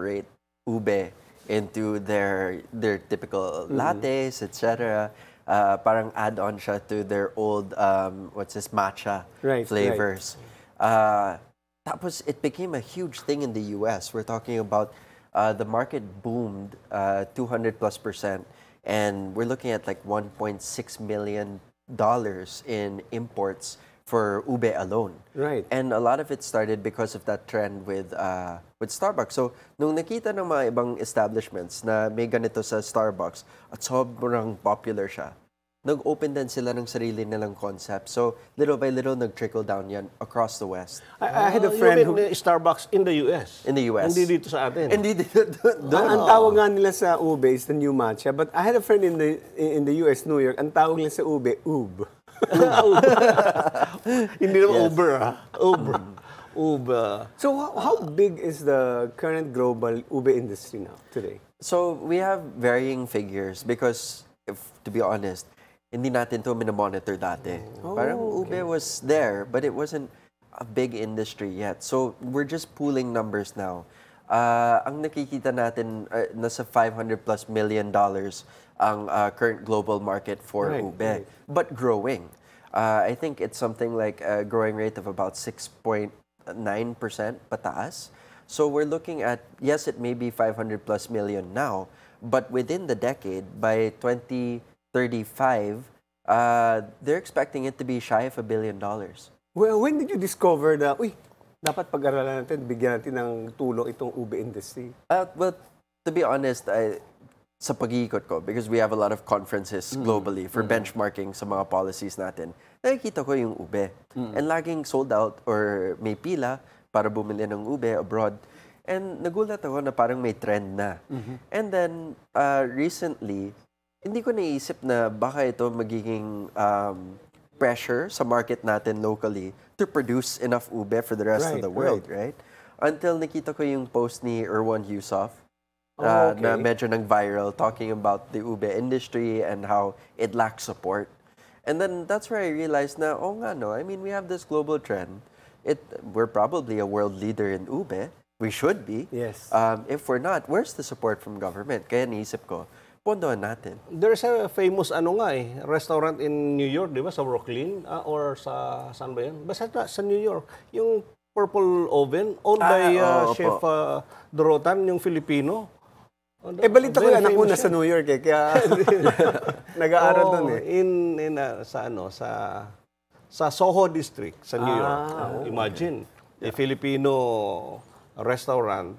incorporate ube into their typical lattes, etc. Parang add on siya to their old matcha flavors. Tapos it became a huge thing in the US. We're talking about the market boomed 200+%, and we're looking at like $1.6 million in imports for ube alone. Right. And a lot of it started because of that trend with Starbucks. So, nung nakita ng mga ibang establishments na may ganito sa Starbucks at sobrang popular siya, nag-open din sila ng sarili nilang concept. So, little by little, nag-trickle down yan across the West. I had a friend who... Starbucks in the US? In the US. Hindi dito sa atin? Hindi dito. Ang tawag nga nila sa ube is the new matcha. But I had a friend in the US, New York, ang tawag nila sa ube, ube. Hindi naman Uber, ha? Uber. So how big is the current global ube industry now, today? So, we have varying figures because, to be honest, hindi natin to minomonitor dati. Parang ube was there, but it wasn't a big industry yet. So, we're just pooling numbers now. Ang nakikita natin, nasa $500+ million ang current global market for ube, but growing. I think it's something like a growing rate of about 6.9% pataas. So we're looking at, yes, it may be $500+ million now, but within the decade, by 2035, they're expecting it to be shy of $1 billion. Well, when did you discover that, dapat pag-aralan natin, bigyan natin ng tulong itong ube industry? Well, to be honest, sa pag-iikot ko, because we have a lot of conferences globally for benchmarking sa mga policies natin, nakikita ko yung ube. And laging sold out or may pila para bumili ng ube abroad. And nagulat ako na parang may trend na. And then, recently, hindi ko naisip na baka ito magiging pressure sa market natin locally to produce enough ube for the rest of the world, right? Until nakita ko yung post ni Erwan Yusof na medyo nag-viral talking about the ube industry and how it lacks support. And then that's where I realized na, I mean, we have this global trend. We're probably a world leader in ube. We should be. Yes. If we're not, where's the support from government? Kaya naisip ko, pondohan natin. There's a famous restaurant in New York, di ba? Sa Brooklyn? Or saan ba yun? Basta sa New York. Yung Purple Oven, owned by Chef Dorotan, yung Filipino. Balita ko yan, ako na sa New York kaya nag-aaral doon sa Soho District sa New York. Imagine, a Filipino restaurant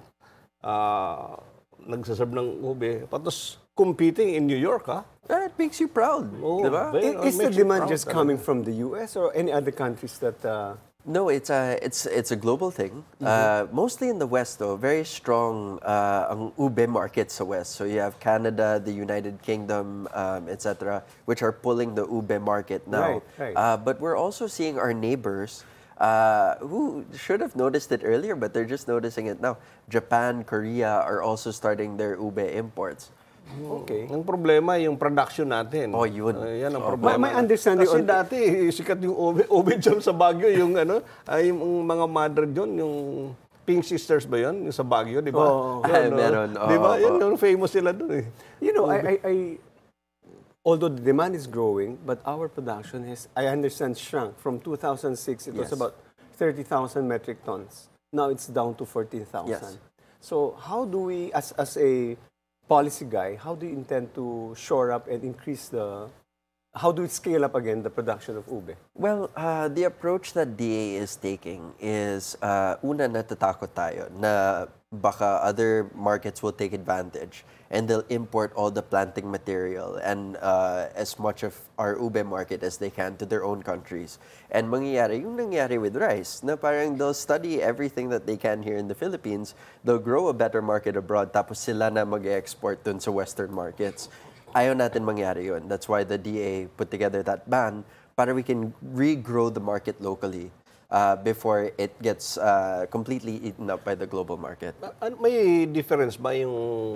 nagsaserve ng ube, patos competing in New York, ha? It makes you proud, di ba? Is the demand just coming from the US or any other countries that... No, it's a global thing. Mostly in the West, though, very strong ang ube market sa West. So you have Canada, the United Kingdom, etc., which are pulling the ube market now. Right. But we're also seeing our neighbors who should have noticed it earlier, but they're just noticing it now. Japan, Korea are also starting their ube imports. Okay. Ang problema yung production natin. Yun. Yan ang problema. My understanding kasi dati sikat yung ube dyan sa Baguio, yung yung mga mother dyan, yung Pink Sisters ba yun? Yung sa Baguio, di ba? Meron. Di ba? Yan yung famous sila dun . You know, I although the demand is growing, but our production has, I understand, shrunk. From 2006, it was about 30,000 metric tons. Now it's down to 14,000. Yes. So how do we, as a policy guy, how do you intend to shore up and increase how do we scale up again the production of ube? Well, the approach that DA is taking is, una, natatakot tayo na baka other markets will take advantage and they'll import all the planting material and as much of our ube market as they can to their own countries. And mangyayari, yung nangyari with rice, na parang they'll study everything that they can here in the Philippines, they'll grow a better market abroad, tapos sila na mag-export dun sa Western markets. Ayaw natin mangyari yun. That's why the DA put together that ban para we can regrow the market locally before it gets completely eaten up by the global market. May difference ba yung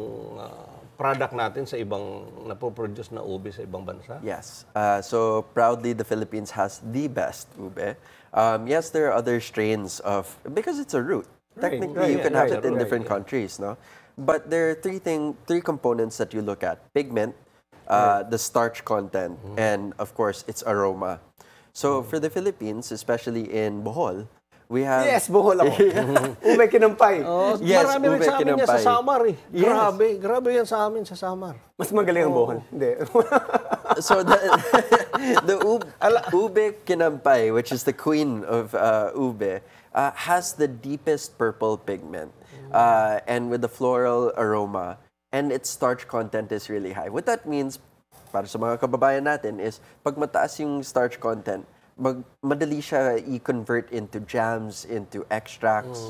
product natin sa ibang napoproduce na ube sa ibang bansa? Yes. So proudly, the Philippines has the best ube. Yes, there are other strains because it's a root. Technically, you can have it in different countries, no? But there are three components that you look at: pigment, the starch content, and of course its aroma. So for the Philippines, especially in Bohol, we have Yes, Bohol ako. Ube kinampay. Oh, Yes, marami rin ube sa amin yan sa kinampay. Samar eh. Yes. Grabe yan sa amin sa Samar. Mas magaling ang Bohol. Hindi. So the ube kinampay, which is the queen of ube, has the deepest purple pigment, and with the floral aroma, and its starch content is really high. What that means, para sa mga kababayan natin, is pag mataas yung starch content, madali siya i-convert into jams, into extracts.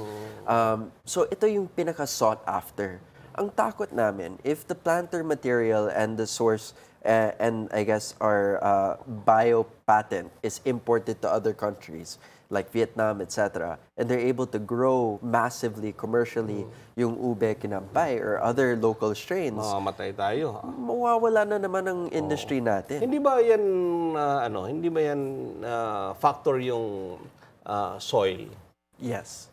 So ito yung pinaka sought after. Ang takot namin, if the planter material and the source and I guess our bio patent is imported to other countries like Vietnam, etc., and they're able to grow massively commercially yung ube kinampay or other local strains, Mamamatay tayo. mawawala na naman ang industry natin. Hindi ba yan hindi ba yan factor yung soil? Yes.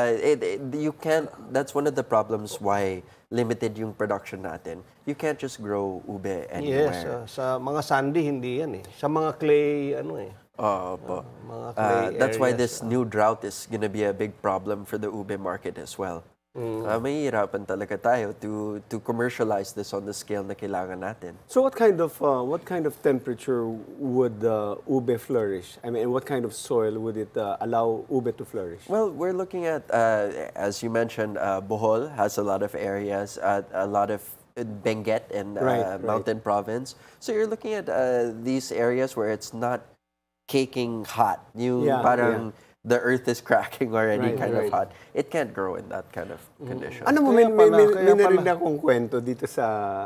You can't, that's one of the problems why limited yung production natin. You can't just grow ube anywhere. Yes, sa mga sandy hindi yan eh. Sa mga clay Opo. mga clay That's why areas, this new drought is gonna be a big problem for the ube market as well. Mahihirapan talaga tayo to commercialize this on the scale na kailangan natin. So what kind of temperature would ube flourish? I mean, what kind of soil would it allow ube to flourish? Well, we're looking at, as you mentioned, Bohol has a lot of areas, a lot of Benguet and Right. Mountain Province. So you're looking at these areas where it's not caking hot. Yung parang the earth is cracking already kind of hot. It can't grow in that kind of condition. Ano mo, may narinig akong kwento dito sa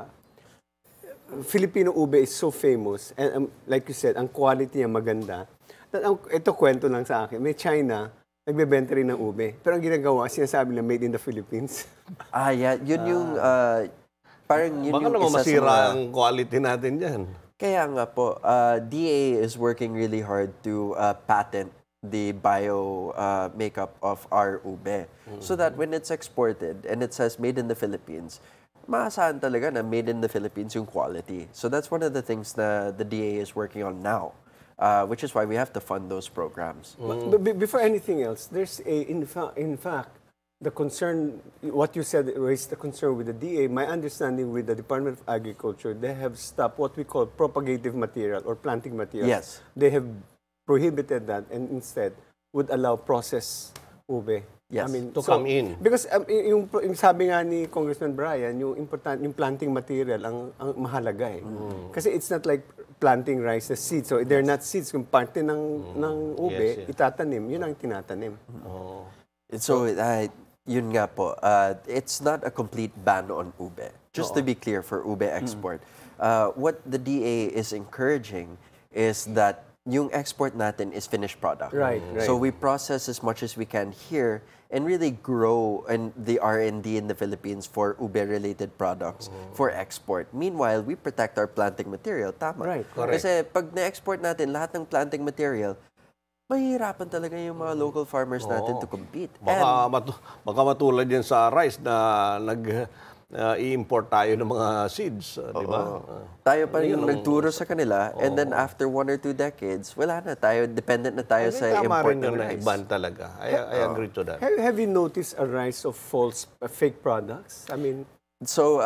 Filipino ube is so famous. And like you said, ang quality niya maganda. Ito kwento lang sa akin. May China, nagbebenta rin ng ube. Pero ang ginagawa, sinasabi na made in the Philippines. Yeah. Yun yung, parang yun Baka yung naman isa sa masira mga- ang quality natin dyan. Kaya nga po, DA is working really hard to patent the bio makeup of our ube. So that when it's exported and it says made in the Philippines, maasahan talaga na made in the Philippines yung quality. So that's one of the things na the DA is working on now, which is why we have to fund those programs. But before anything else, there's in fact, the concern, what you said raised the concern with the DA. My understanding with the Department of Agriculture, they have stopped what we call propagative material or planting materials. Yes. They have prohibited that and instead would allow processed ube. Yes. To come in. Because yung sabi nga ni Congressman Brian, yung planting material ang mahalaga eh. Kasi it's not like planting rice as seeds. So they're not seeds. Kung parte ng ube, Yes. itatanim, yun ang tinatanim. So, yun nga po, it's not a complete ban on ube. Just to be clear for ube export. What the DA is encouraging is that yung export natin is finished product. Right. So we process as much as we can here and really grow and the R&D in the Philippines for ube-related products for export. Meanwhile, we protect our planting material. Tama. Right, correct. Kasi pag na-export natin lahat ng planting material, mahihirapan talaga yung mga local farmers natin to compete. Baka matulad yan sa rice na i-import tayo ng mga seeds, di ba? Tayo pa rin yung nagturo sa kanila and then after 1 or 2 decades, wala na tayo, dependent na tayo sa Tama import rin ng yun na rice. iban talaga. I agree to that. Have you noticed a rise of fake products? I mean, So,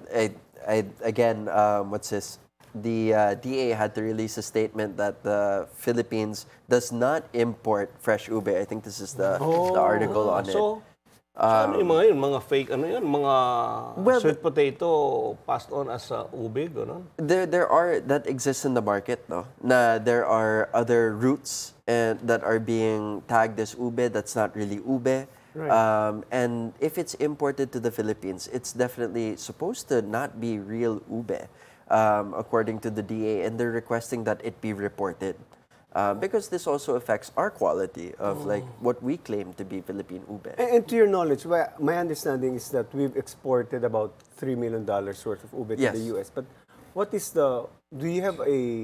again, what's this? The DA had to release a statement that the Philippines does not import fresh ube. I think this is the article on it. So ano yung mga yun? Mga fake, mga sweet potato passed on as ube, gano'n? There are that exists in the market, no. Na there are other roots and that are being tagged as ube. That's not really ube. Right. And if it's imported to the Philippines, it's definitely supposed to not be real ube, according to the DA, and they're requesting that it be reported. Because this also affects our quality of like what we claim to be Philippine ube. and to your knowledge, my understanding is that we've exported about $3 million worth of ube to Yes. the U.S. But what is do you have a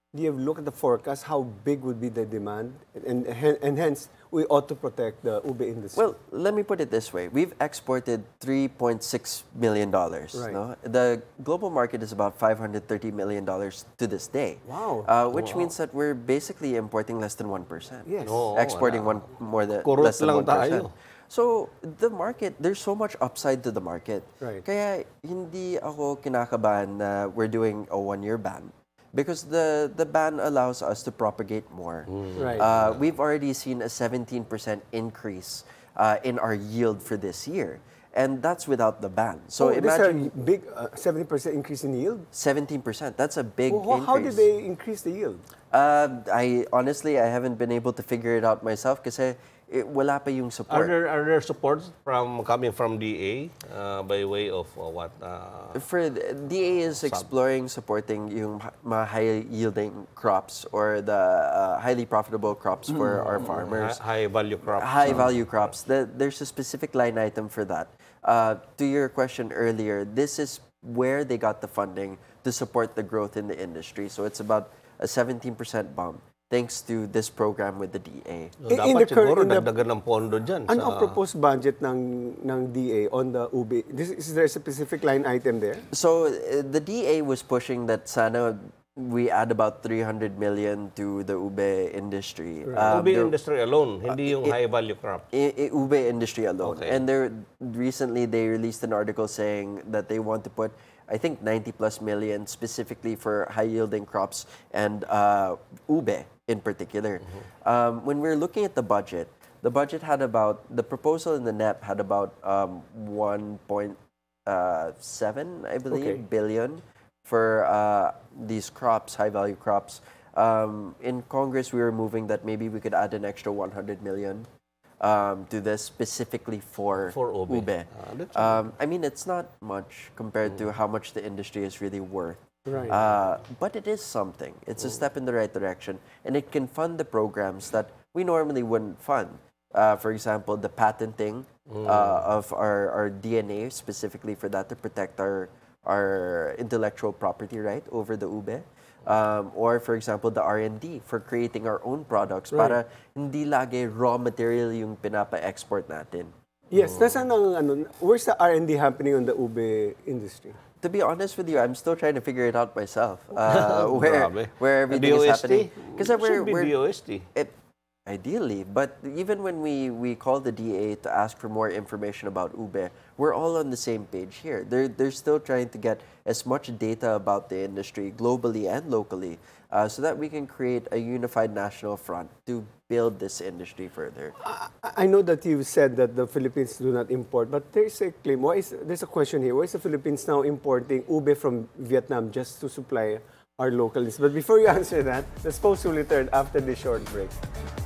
do you look at the forecast? How big would be the demand, and hence we ought to protect the ube industry? Well, let me put it this way. We've exported $3.6 million. Right. No? The global market is about $530 million to this day. Wow. Which means that we're basically importing less than 1%. Yes. Oo, Exporting wala. less than Kurot 1%. lang tayo. So, the market, there's so much upside to the market. Right. Kaya hindi ako kinakabahan na we're doing a one-year ban. Because the ban allows us to propagate more. Right. We've already seen a 17% increase in our yield for this year. And that's without the ban. So These imagine are big 70% increase in yield. 17%. That's a big increase. How did they increase the yield? I honestly, I haven't been able to figure it out myself kasi wala pa yung support. Are there supports coming from DA by way of what? For DA is exploring supporting yung mga high-yielding crops or the highly profitable crops for our farmers. High value crops. High-value crops. There's a specific line item for that. To your question earlier, this is where they got the funding to support the growth in the industry. So it's about a 17% bump thanks to this program with the DA. So, dapat siguro dagdagan ng pondo dyan. Ano ang proposed budget ng DA on the ube? Is there a specific line item there? So the DA was pushing that sana we add about 300 million to the ube industry. Ube industry alone, hindi yung high value crop. Ube industry alone. Okay. And recently they released an article saying that they want to put, I think, 90 plus million specifically for high-yielding crops and ube in particular. When we're looking at the budget had about, the proposal in the NEP had about 1.7, I believe, billion for these crops, high-value crops. In Congress, we were moving that maybe we could add an extra 100 million to this specifically for ube. I mean, it's not much compared to how much the industry is really worth. Right. But it is something. It's a step in the right direction. And it can fund the programs that we normally wouldn't fund. For example, the patenting of our DNA, specifically for that to protect our intellectual property right over the ube. Or for example, the R&D for creating our own products para hindi lagi raw material yung pinapa-export natin. Yes, where's the R&D happening on the ube industry? To be honest with you, I'm still trying to figure it out myself. Where everything is happening. Because we're DOST. Ideally, but even when we call the DA to ask for more information about ube, we're all on the same page here. They're still trying to get as much data about the industry globally and locally so that we can create a unified national front to build this industry further. I know that you said that the Philippines do not import, but there's a claim. There's a question here. Why is the Philippines now importing ube from Vietnam just to supply our locals? But before you answer that, let's pause to return after this short break.